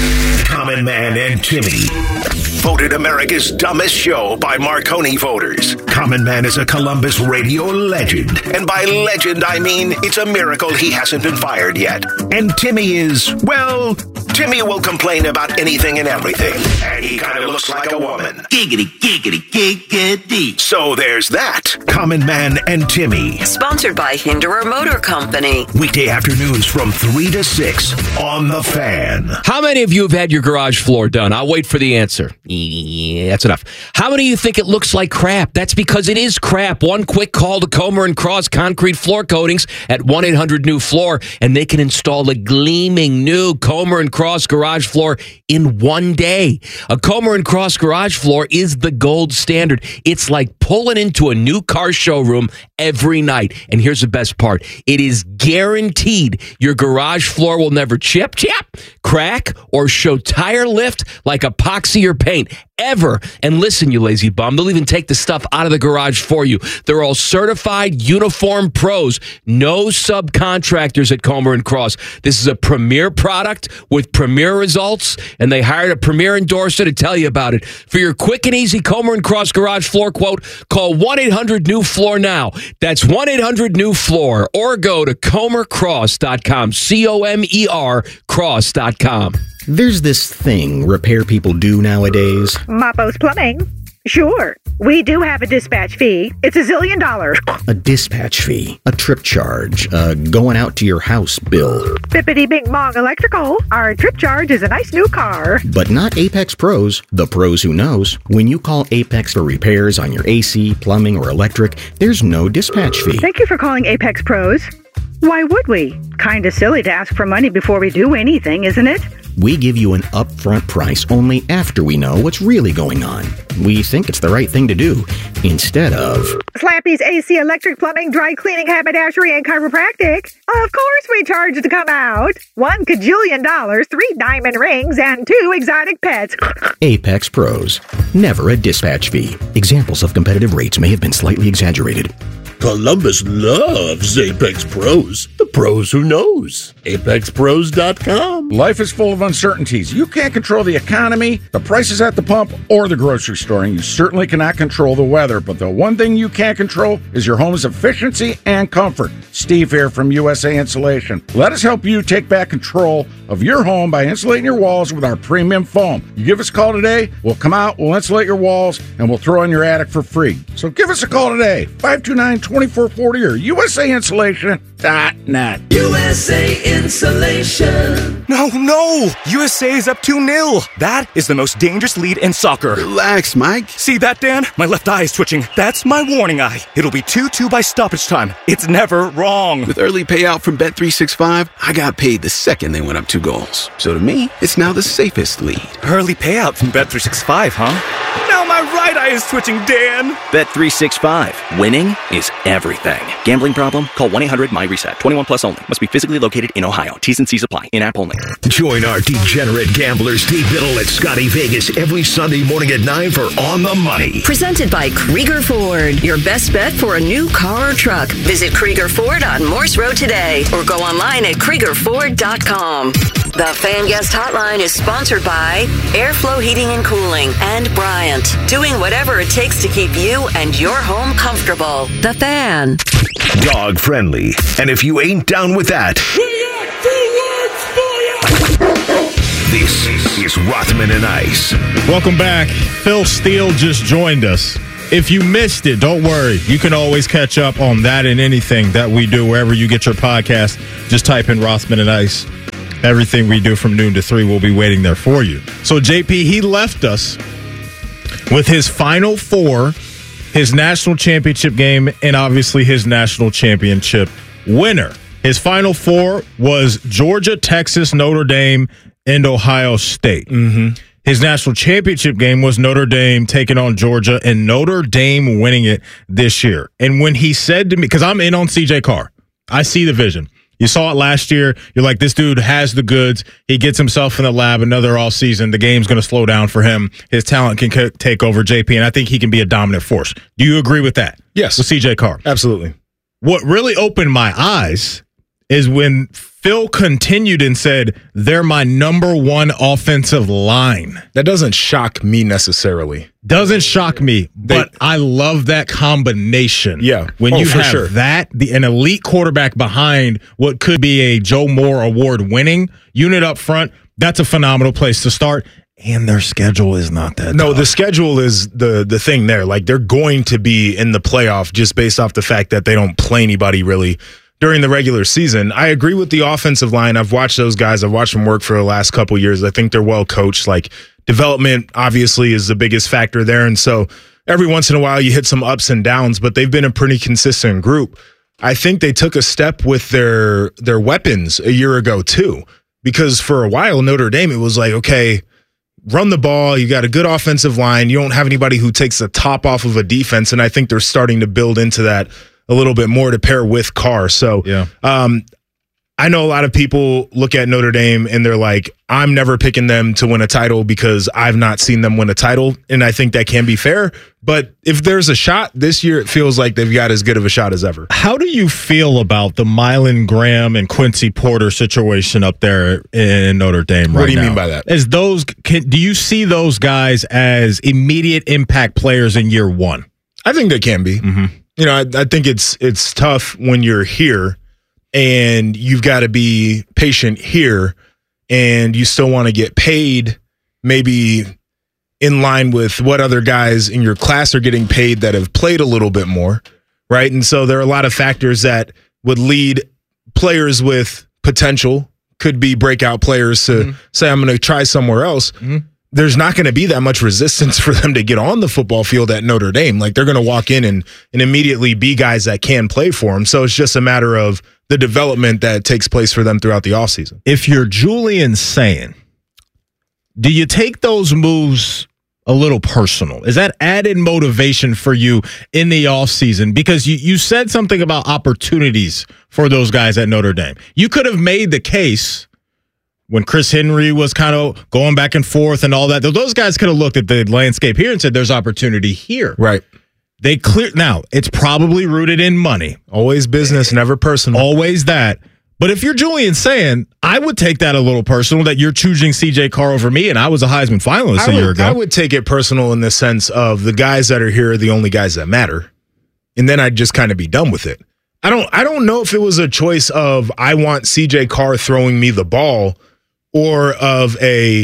Common Man and Timmy. Voted America's dumbest show by Marconi voters. Common Man is a Columbus radio legend. And by legend, I mean it's a miracle he hasn't been fired yet. And Timmy is, well, Timmy will complain about anything and everything. And he kind of looks like a woman. Giggity, giggity, giggity. So there's that. Common Man and Timmy. Sponsored by Hinderer Motor Company. Weekday afternoons from 3 to 6 on The Fan. How many of you have had your garage floor done? I'll wait for the answer. Yeah, that's enough. How many of you think it looks like crap? That's because it is crap. One quick call to Comer & Cross Concrete Floor Coatings at 1-800-NEW-FLOOR, and they can install a gleaming new Comer & Cross garage floor in one day. A Comer & Cross garage floor is the gold standard. It's like pulling into a new car showroom every night. And here's the best part. It is guaranteed your garage floor will never chip, crack, or show tire lift like epoxy or paint ever. And listen, you lazy bum, they'll even take the stuff out of the garage for you. They're all certified uniform pros, no subcontractors at Comer & Cross. This is a premier product with premier results, and they hired a premier endorser to tell you about it. For your quick and easy Comer & Cross garage floor quote, call 1-800-NEW-FLOOR now. That's 1-800-NEW-FLOOR, or go to comercross.com, C-O-M-E-R cross.com. There's this thing repair people do nowadays. Mapo's Plumbing. Sure, we do have a dispatch fee. It's $1 zillion. A dispatch fee, a trip charge, going out to your house bill. Bippity Bing Bong Electrical. Our trip charge is a nice new car. But not Apex Pros, the pros who knows. When you call Apex for repairs on your AC, plumbing, or electric, there's no dispatch fee. Thank you for calling Apex Pros. Why would we? Kinda silly to ask for money before we do anything, isn't it? We give you an upfront price only after we know what's really going on. We think it's the right thing to do, instead of Slappy's AC, electric, plumbing, dry cleaning, haberdashery, and chiropractic. Of course we charge to come out. $1 kajillion, 3 diamond rings, and 2 exotic pets. Apex Pros. Never a dispatch fee. Examples of competitive rates may have been slightly exaggerated. Columbus loves Apex Pros, the pros who knows. ApexPros.com. Life is full of uncertainties. You can't control the economy, the prices at the pump, or the grocery store, and you certainly cannot control the weather. But the one thing you can control is your home's efficiency and comfort. Steve here from USA Insulation. Let us help you take back control of your home by insulating your walls with our premium foam. You give us a call today, we'll come out, we'll insulate your walls, and we'll throw in your attic for free. So give us a call today, 529-2440 or USAinsulation.net. USA Insulation. No. USA is up 2-0. That is the most dangerous lead in soccer. Relax, Mike. See that, Dan? My left eye is twitching. That's my warning eye. It'll be 2-2 by stoppage time. It's never wrong. With early payout from Bet365, I got paid the second they went up 2 goals. So to me, it's now the safest lead. Early payout from Bet365, huh? Now my My right eye is twitching, Dan. Bet365. Winning is everything. Gambling problem? Call 1-800-MY-RESET. 21 plus only. Must be physically located in Ohio. T's and C's apply. In-app only. Join our degenerate gambler Steve Biddle at Scotty Vegas every Sunday morning at 9 for On the Money. Presented by Krieger Ford. Your best bet for a new car or truck. Visit Krieger Ford on Morse Road today or go online at KriegerFord.com. The Fan Guest Hotline is sponsored by Airflow Heating and Cooling and Bryant. Doing whatever it takes to keep you and your home comfortable. The Fan. Dog friendly. And if you ain't down with that, this is Rothman and Ice. Welcome back. Phil Steele just joined us. If you missed it, don't worry. You can always catch up on that and anything that we do wherever you get your podcast. Just type in Rothman and Ice. Everything we do from noon to 3 will be waiting there for you. So, JP, he left us with his Final Four, his national championship game, and obviously his national championship winner. His Final Four was Georgia, Texas, Notre Dame, and Ohio State. Mm-hmm. His national championship game was Notre Dame taking on Georgia and Notre Dame winning it this year. And when he said to me, because I'm in on CJ Carr, I see the vision. You saw it last year. You're like, this dude has the goods. He gets himself in the lab another all season. The game's going to slow down for him. His talent can take over JP, and I think he can be a dominant force. Do you agree with that? Yes. With CJ Carr? Absolutely. What really opened my eyes is when Phil continued and said, they're my number one offensive line. That doesn't shock me necessarily. Doesn't shock me, but I love that combination. Yeah. When you have that, an elite quarterback behind what could be a Joe Moore award-winning unit up front, that's a phenomenal place to start. And their schedule is not that No, tough. the schedule is the thing there. Like, they're going to be in the playoff just based off the fact that they don't play anybody really during the regular season. I agree with the offensive line. I've watched those guys. I've watched them work for the last couple of years. I think they're well coached. Like, development obviously is the biggest factor there. And so every once in a while you hit some ups and downs, but they've been a pretty consistent group. I think they took a step with their weapons a year ago too, because for a while Notre Dame, it was like, okay, run the ball. You got a good offensive line. You don't have anybody who takes the top off of a defense. And I think they're starting to build into that a little bit more to pair with Carr. So yeah. I know a lot of people look at Notre Dame and they're like, I'm never picking them to win a title because I've not seen them win a title. And I think that can be fair. But if there's a shot this year, it feels like they've got as good of a shot as ever. How do you feel about the Mylan Graham and Quincy Porter situation up there in Notre Dame right now? What do you mean by that? As those, do you see those guys as immediate impact players in year one? I think they can be. Mm-hmm. You know, I think it's tough when you're here and you've got to be patient here and you still want to get paid maybe in line with what other guys in your class are getting paid that have played a little bit more, right? And so there are a lot of factors that would lead players with potential, could be breakout players to say, I'm going to try somewhere else. There's not going to be that much resistance for them to get on the football field at Notre Dame. Like, they're going to walk in and immediately be guys that can play for them. So it's just a matter of the development that takes place for them throughout the offseason. If you're Julian Sayin, do you take those moves a little personal? Is that added motivation for you in the offseason? Because you said something about opportunities for those guys at Notre Dame. You could have made the case when Chris Henry was kind of going back and forth and all that. Those guys could have looked at the landscape here and said, there's opportunity here. Right. They clear now. It's probably rooted in money. Always business, never personal. Always that. But if you're Julian Sayin, I would take that a little personal that you're choosing CJ Carr over me, and I was a Heisman finalist a year ago. I would take it personal in the sense of the guys that are here are the only guys that matter. And then I'd just kind of be done with it. I don't know if it was a choice of I want CJ Carr throwing me the ball or of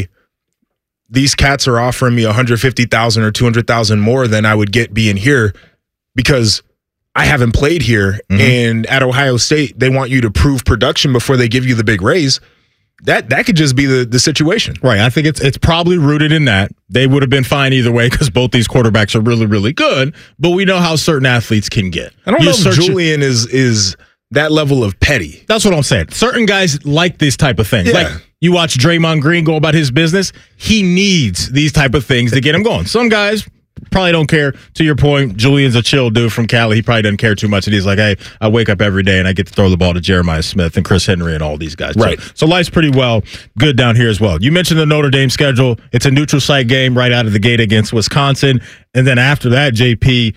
these cats are offering me $150,000 or $200,000 more than I would get being here because I haven't played here. And at Ohio State, they want you to prove production before they give you the big raise. That could just be the situation. Right. I think it's probably rooted in that. They would have been fine either way because both these quarterbacks are really, really good, but we know how certain athletes can get. I don't know if Julian is that level of petty. That's what I'm saying. Certain guys like this type of thing. Yeah. Like you watch Draymond Green go about his business. He needs these type of things to get him going. Some guys, probably don't care. To your point, Julian's a chill dude from Cali. He probably doesn't care too much. And he's like, hey, I wake up every day and I get to throw the ball to Jeremiah Smith and Chris Henry and all these guys. Right. So life's pretty well good down here as well. You mentioned the Notre Dame schedule. It's a neutral site game right out of the gate against Wisconsin. And then after that, JP,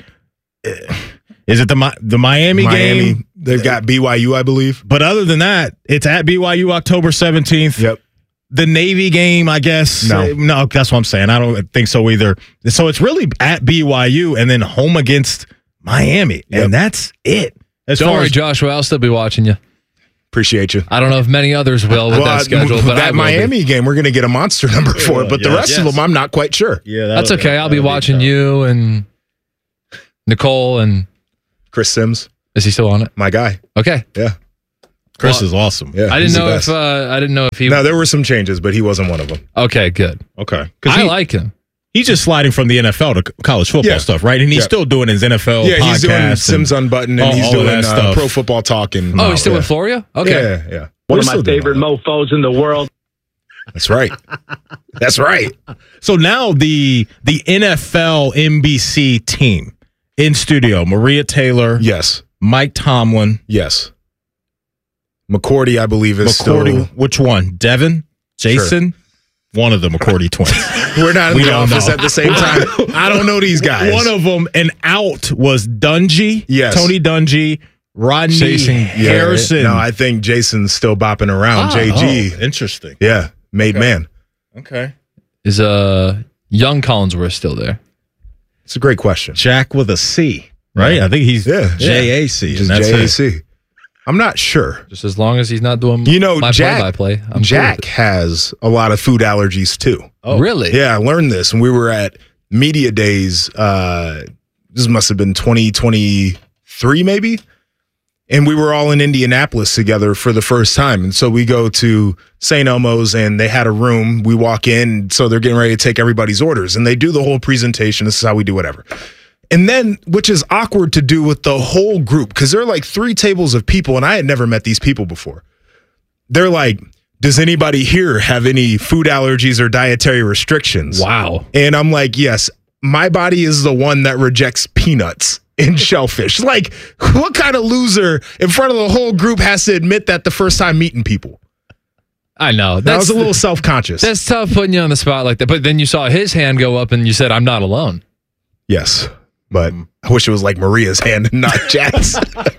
is it the Miami game? They've got BYU, I believe. But other than that, it's at BYU October 17th. Yep. The Navy game, I guess. No, that's what I'm saying. I don't think so either. So it's really at BYU and then home against Miami. Yep. And that's it. Don't worry, Joshua. I'll still be watching you. Appreciate you. I don't know if many others will with that schedule, but that Miami game, we're going to get a monster number for it. But the rest of them, I'm not quite sure. Yeah, that's okay. I'll be watching you and Nicole and Chris Sims. Is he still on it? My guy. Okay. Yeah. Chris is awesome. Yeah, I didn't know if he. No, there were some changes, but he wasn't one of them. Okay, good. Okay, I like him. He's just sliding from the NFL to college football stuff, right? And he's still doing his NFL. Yeah, he's doing Sims Unbuttoned, and he's doing stuff. Pro Football Talk. And he's still in Florida. Okay, yeah. One of my favorite mofos in the world. That's right. That's right. So now the NFL NBC team in studio: Maria Taylor, yes. Mike Tomlin, yes. McCourty, I believe, is still. Which one? Devin? Jason? Sure. One of the McCourty twins. We're not in the office at the same time. I don't know these guys. One of them, and out was Dungy. Yes. Tony Dungy, Rodney Jason Harrison. Yeah, no, I think Jason's still bopping around. JG. Oh, interesting. Yeah, made man. Okay. Is young Collinsworth still there? It's a great question. Jack with a C, right? Yeah. I think he's JAC. Just JAC. I'm not sure. Just as long as he's not doing my Jack, play-by-play. Jack has a lot of food allergies too. Oh, really? Yeah, I learned this when we were at Media Days. This must have been 2023 maybe. And we were all in Indianapolis together for the first time. And so we go to St. Elmo's and they had a room. We walk in, so they're getting ready to take everybody's orders. And they do the whole presentation. This is how we do whatever. And then, which is awkward to do with the whole group, because there are like 3 tables of people, and I had never met these people before. They're like, does anybody here have any food allergies or dietary restrictions? Wow. And I'm like, yes, my body is the one that rejects peanuts and shellfish. Like, what kind of loser in front of the whole group has to admit that the first time meeting people? I know. That was a little self-conscious. That's tough putting you on the spot like that. But then you saw his hand go up and you said, I'm not alone. Yes. But I wish it was like Maria's hand and not Jack's.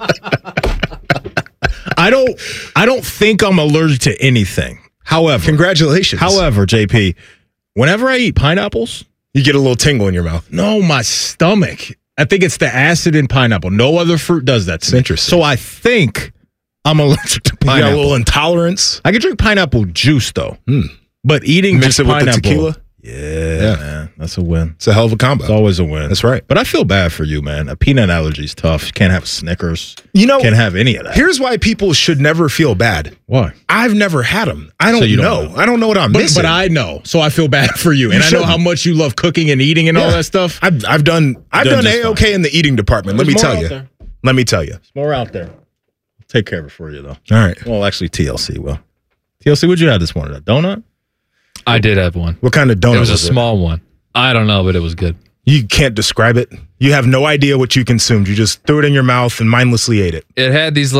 I don't think I'm allergic to anything. However, congratulations. However, JP, whenever I eat pineapples, you get a little tingle in your mouth. No, my stomach. I think it's the acid in pineapple. No other fruit does that to me. Interesting. So I think I'm allergic to pineapple. You got a little intolerance? I can drink pineapple juice though. But eating mix it with pineapple, the tequila? Yeah, man, that's a win. It's a hell of a combo. It's always a win. That's right. But I feel bad for you, man. A peanut allergy is tough. You can't have Snickers. You know, can't have any of that. Here's why people should never feel bad. Why? I've never had them. I don't know. I don't know what I'm missing. But I know, so I feel bad for you. And I know how much you love cooking and eating and all that stuff. I've done A-okay in the eating department. Let me tell you. It's more out there. I'll take care of it for you, though. All right. Well, actually, TLC will. TLC, what'd you have this morning? A donut? I did have one. What kind of donut? It was a small one. I don't know, but it was good. You can't describe it. You have no idea what you consumed. You just threw it in your mouth and mindlessly ate it. It had these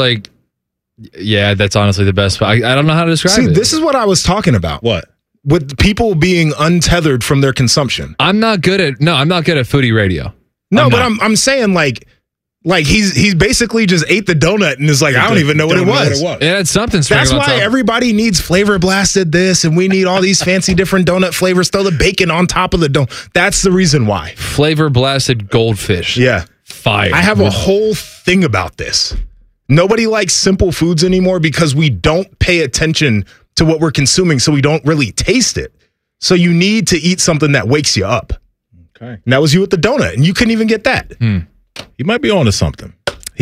that's honestly the best. I don't know how to describe it. See, this is what I was talking about. What? With people being untethered from their consumption. I'm not good at foodie radio. No, but I'm saying like he's basically just ate the donut and is like, I don't even know what it was. It had something. That's why everybody needs flavor blasted this, and we need all these fancy different donut flavors. Throw the bacon on top of the donut. That's the reason why. Flavor blasted goldfish. Yeah, fire. I have a whole thing about this. Nobody likes simple foods anymore because we don't pay attention to what we're consuming, so we don't really taste it. So you need to eat something that wakes you up. Okay, and that was you with the donut, and you couldn't even get that. He might be on to something.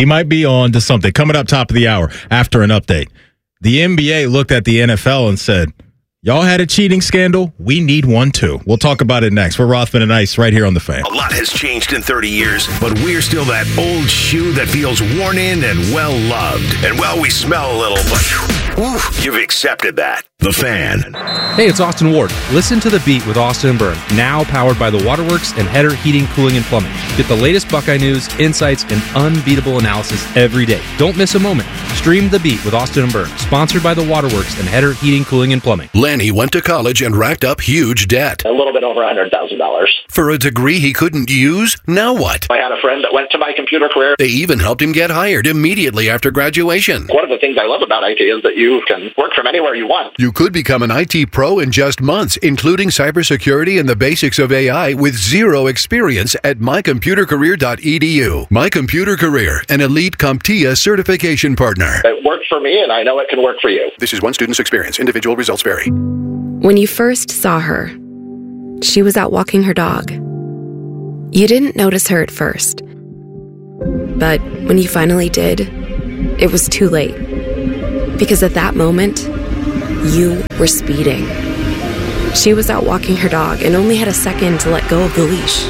Coming up top of the hour after an update. The NBA looked at the NFL and said, y'all had a cheating scandal. We need one too. We'll talk about it next. We're Rothman and Ice right here on The Fan. A lot has changed in 30 years, but we're still that old shoe that feels worn in and well loved. And well, we smell a little, but you've accepted that. The Fan. Hey, it's Austin Ward. Listen to The Beat with Austin and Byrne, now powered by the Waterworks and Header Heating, Cooling, and Plumbing. Get the latest Buckeye news, insights, and unbeatable analysis every day. Don't miss a moment. Stream The Beat with Austin and Byrne, sponsored by the Waterworks and Header Heating, Cooling, and Plumbing. Lanny went to college and racked up huge debt. A little bit over $100,000. For a degree he couldn't use, now what? I had a friend that went to My Computer Career. They even helped him get hired immediately after graduation. One of the things I love about IT is that you can work from anywhere you want. You could become an IT pro in just months, including cybersecurity and the basics of AI with zero experience at mycomputercareer.edu. My Computer Career, an elite CompTIA certification partner. It worked for me, and I know it can work for you. This is one student's experience. Individual results vary. When you first saw her, she was out walking her dog. You didn't notice her at first. But when you finally did, it was too late. Because at that moment, you were speeding. She was out walking her dog and only had a second to let go of the leash.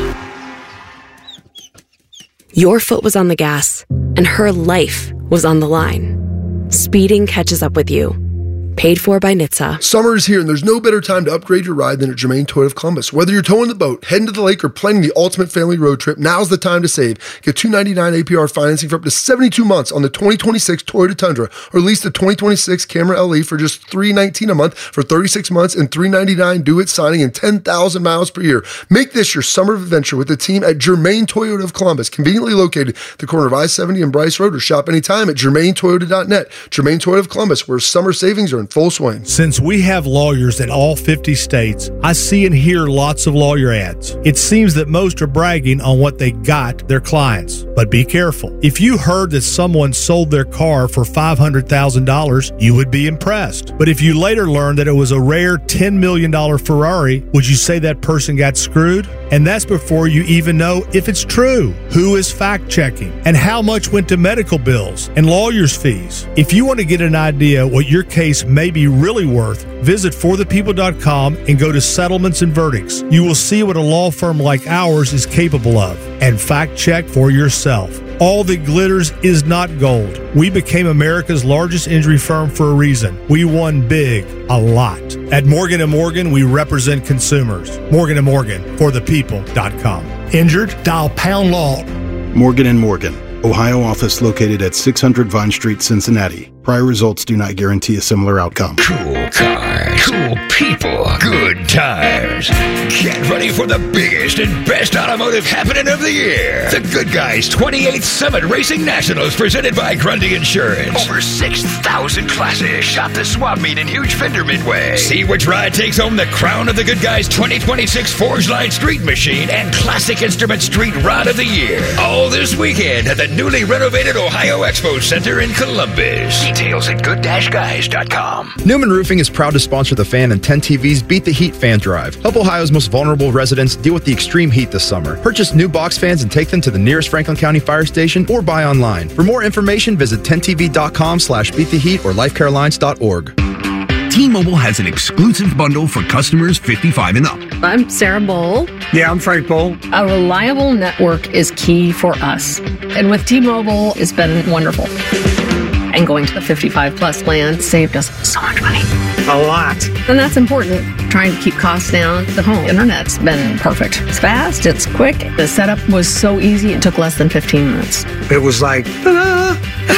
Your foot was on the gas, and her life was on the line. Speeding catches up with you. Paid for by NHTSA. Summer is here, and there's no better time to upgrade your ride than at Germain Toyota of Columbus. Whether you're towing the boat, heading to the lake, or planning the ultimate family road trip, now's the time to save. Get $299 APR financing for up to 72 months on the 2026 Toyota Tundra, or lease the 2026 Camry LE for just $319 a month for 36 months and $399 due at signing and 10,000 miles per year. Make this your summer adventure with the team at Germain Toyota of Columbus, conveniently located at the corner of I-70 and Bryce Road, or shop anytime at germaintoyota.net. Germain Toyota of Columbus, where summer savings are in full swing. Since we have lawyers in all 50 states, I see and hear lots of lawyer ads. It seems that most are bragging on what they got their clients. But be careful. If you heard that someone sold their car for $500,000, you would be impressed. But if you later learned that it was a rare $10 million Ferrari, would you say that person got screwed? And that's before you even know if it's true. Who is fact-checking? And how much went to medical bills and lawyers' fees? If you want to get an idea what your case may be really worth, visit forthepeople.com and go to settlements and verdicts. You will see what a law firm like ours is capable of, and fact check for yourself. All that glitters is not gold. We became America's largest injury firm for a reason. We won big, a lot. At Morgan & Morgan, we represent consumers. Morgan & Morgan, forthepeople.com. Injured? Dial pound law. Morgan & Morgan, Ohio office located at 600 Vine Street, Cincinnati. Prior results do not guarantee a similar outcome. Cool cars, cool people, good times. Get ready for the biggest and best automotive happening of the year. The Good Guys 28th Summit Racing Nationals, presented by Grundy Insurance. Over 6,000 classes. Shop the swap meet in Huge Fender Midway. See which ride takes home the crown of the Good Guys 2026 Forge Line Street Machine and Classic Instrument Street Rod of the Year. All this weekend at the newly renovated Ohio Expo Center in Columbus. Details at good-guys.com. Newman Roofing is proud to sponsor The Fan and 10 TV's Beat the Heat fan drive. Help Ohio's most vulnerable residents deal with the extreme heat this summer. Purchase new box fans and take them to the nearest Franklin County fire station or buy online. For more information, visit 10tv.com/beattheheat or lifecarelines.org. T-Mobile has an exclusive bundle for customers 55 and up. I'm Sarah Bowl. Yeah, I'm Frank Bowl. A reliable network is key for us. And with T-Mobile, it's been wonderful. And going to the 55 plus plan saved us so much money. A lot. And that's important. Trying to keep costs down. The home internet's been perfect. It's fast, it's quick. The setup was so easy, it took less than 15 minutes. It was like, ta-da!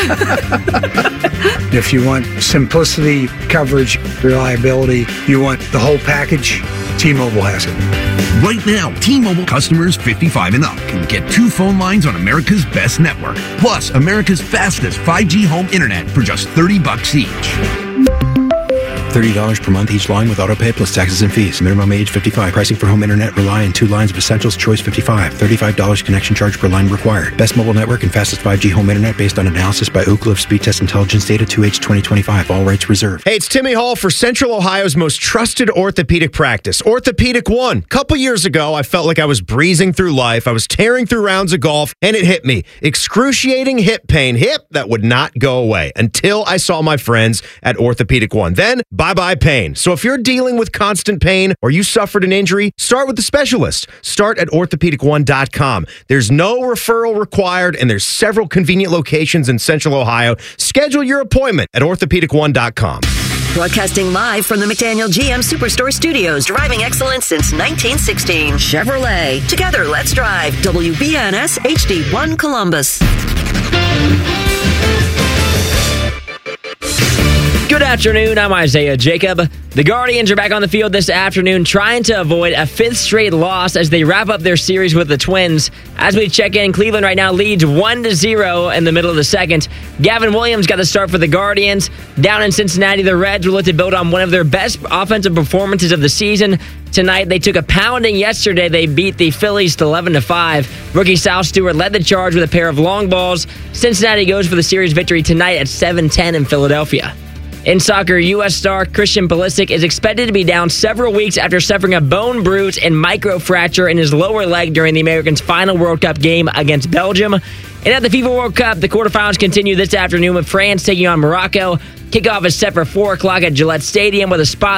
If you want simplicity, coverage, reliability, you want the whole package, T-Mobile has it. Right now, T-Mobile customers 55 and up can get 2 phone lines on America's best network, plus America's fastest 5G home internet for just $30 each. $30 per month each line with autopay plus taxes and fees. Minimum age 55. Pricing for home internet rely on 2 lines of Essentials. Choice 55. $35 connection charge per line required. Best mobile network and fastest 5G home internet based on analysis by Ookla of Speed Test Intelligence data 2H 2025. All rights reserved. Hey, it's Timmy Hall for Central Ohio's most trusted orthopedic practice, Orthopedic One. Couple years ago, I felt like I was breezing through life. I was tearing through rounds of golf, and it hit me. Excruciating hip pain. Hip that would not go away until I saw my friends at Orthopedic One. Then, bye-bye pain. So if you're dealing with constant pain or you suffered an injury, start with the specialist. Start at orthopedic1.com. There's no referral required, and there's several convenient locations in Central Ohio. Schedule your appointment at orthopedic1.com. Broadcasting live from the McDaniel GM Superstore Studios. Driving excellence since 1916. Chevrolet. Together, let's drive. WBNS HD1 Columbus. Good afternoon, I'm Isaiah Jacob. The Guardians are back on the field this afternoon trying to avoid a fifth straight loss as they wrap up their series with the Twins. As we check in, Cleveland right now leads 1-0 in the middle of the second. Gavin Williams got the start for the Guardians. Down in Cincinnati, the Reds will look to build on one of their best offensive performances of the season. Tonight, they took a pounding yesterday. They beat the Phillies to 11-5. Rookie Sal Stewart led the charge with a pair of long balls. Cincinnati goes for the series victory tonight at 7-10 in Philadelphia. In soccer, U.S. star Christian Pulisic is expected to be down several weeks after suffering a bone bruise and microfracture in his lower leg during the Americans' final World Cup game against Belgium. And at the FIFA World Cup, the quarterfinals continue this afternoon with France taking on Morocco. Kickoff is set for 4 o'clock at Gillette Stadium with a spot